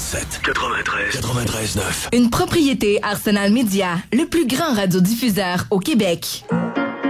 97 93 9. Une propriété Arsenal Média, le plus grand radiodiffuseur au Québec.